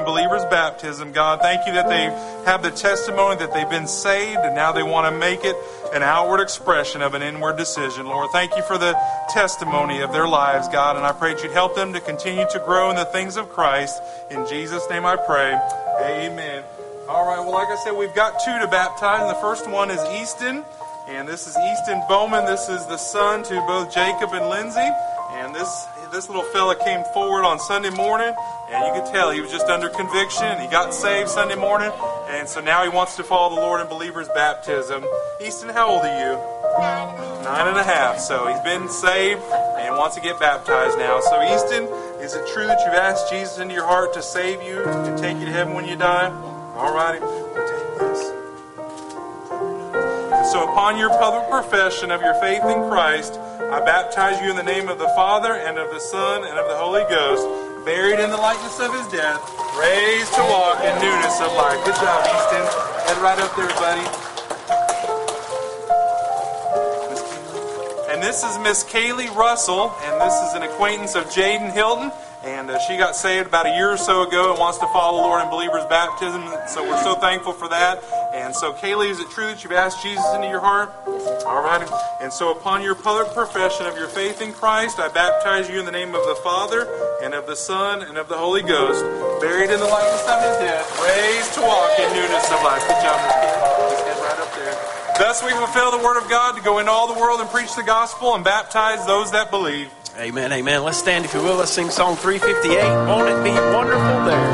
in believers' baptism. God, thank you that they have the testimony that they've been saved and now they want to make it an outward expression of an inward decision. Lord, thank you for the testimony of their lives, God, and I pray that you'd help them to continue to grow in the things of Christ. In Jesus' name I pray. Amen. All right, well, like I said, we've got two to baptize, and the first one is Easton, and this is Easton Bowman. This is the son to both Jacob and Lindsay, and this little fella came forward on Sunday morning, and you could tell he was just under conviction, and he got saved Sunday morning, and so now he wants to follow the Lord in believers' baptism. Easton, how old are you? 9.5. So he's been saved and wants to get baptized now. So Easton, is it true that you've asked Jesus into your heart to save you and take you to heaven when you die? All righty, we'll take this. And so upon your public profession of your faith in Christ, I baptize you in the name of the Father and of the Son and of the Holy Ghost, buried in the likeness of his death, raised to walk in newness of life. Good job, Easton. Head right up there, buddy. And this is Miss Kaylee Russell, and this is an acquaintance of Jaden Hilton. And she got saved about a year or so ago and wants to follow the Lord in believers' baptism. So we're so thankful for that. And so, Kaylee, is it true that you've asked Jesus into your heart? All right. And so upon your public profession of your faith in Christ, I baptize you in the name of the Father and of the Son and of the Holy Ghost, buried in the likeness of his death, raised to walk in newness of life. Good job, Miss Kaylee. Just get right up there. Thus we fulfill the word of God to go into all the world and preach the gospel and baptize those that believe. Amen, amen. Let's stand, if you will. Let's sing Song 358. Won't it be wonderful there?